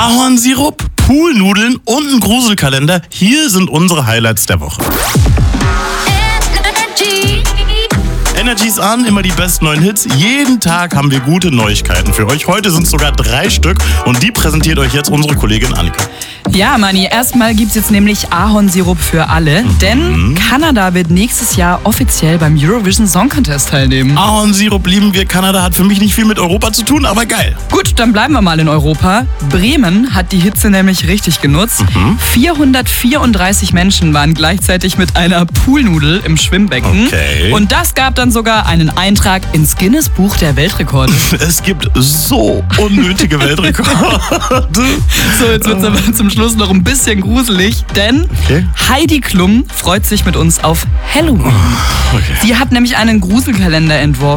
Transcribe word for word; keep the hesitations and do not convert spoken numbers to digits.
Ahornsirup, Poolnudeln und ein Gruselkalender. Hier sind unsere Highlights der Woche. Energy's an, immer die besten neuen Hits. Jeden Tag haben wir gute Neuigkeiten für euch. Heute sind es sogar drei Stück und die präsentiert euch jetzt unsere Kollegin Annika. Ja, Manni, erstmal gibt's jetzt nämlich Ahornsirup für alle, mhm. denn Kanada wird nächstes Jahr offiziell beim Eurovision Song Contest teilnehmen. Ahornsirup lieben wir. Kanada hat für mich nicht viel mit Europa zu tun, aber geil. Gut, dann bleiben wir mal in Europa. Bremen hat die Hitze nämlich richtig genutzt. Mhm. vierhundertvierunddreißig Menschen waren gleichzeitig mit einer Poolnudel im Schwimmbecken. Okay. Und das gab dann sogar einen Eintrag ins Guinness Buch der Weltrekorde. Es gibt so unnötige Weltrekorde. So, jetzt wird's aber zum Schluss noch ein bisschen gruselig, denn okay. Heidi Klum freut sich mit uns auf Halloween. Okay. Sie hat nämlich einen Gruselkalender entworfen.